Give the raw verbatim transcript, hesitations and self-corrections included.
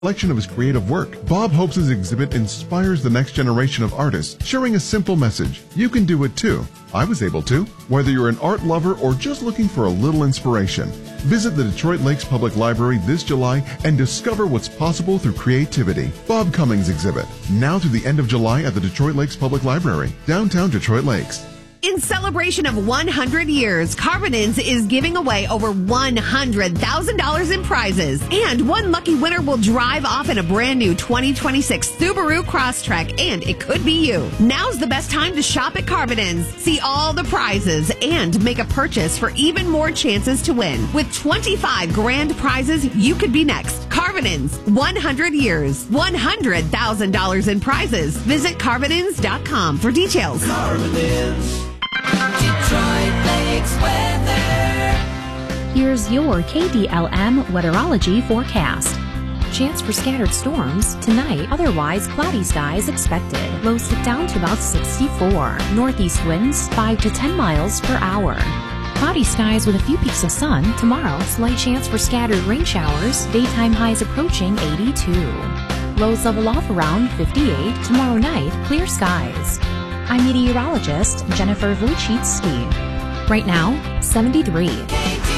Collection of his creative work. Bob hopes his exhibit inspires the next generation of artists, sharing a simple message. You can do it too. I was able to. Whether you're an art lover or just looking for a little inspiration, visit the Detroit Lakes Public Library this July and discover what's possible through creativity. Bob Cummings exhibit, now through the end of July at the Detroit Lakes Public Library, downtown Detroit Lakes. In celebration of one hundred years, Carbonins is giving away over one hundred thousand dollars in prizes. And one lucky winner will drive off in a brand new twenty twenty-six Subaru Crosstrek, and it could be you. Now's the best time to shop at Carbonins. See all the prizes and make a purchase for even more chances to win. With twenty-five grand prizes, you could be next. Carbonins, one hundred years, one hundred thousand dollars in prizes. Visit Carbonins dot com for details. Carbonins. Detroit Lakes weather. Here's your K D L M weatherology forecast. Chance for scattered storms tonight, otherwise cloudy skies expected. Lows sit down to about sixty-four. Northeast winds five to ten miles per hour. Cloudy skies with a few peaks of sun. Tomorrow, slight chance for scattered rain showers. Daytime highs approaching eighty-two. Lows level off around fifty-eight. Tomorrow night, clear skies. I'm meteorologist Jennifer Vujicic. Right now, seventy-three.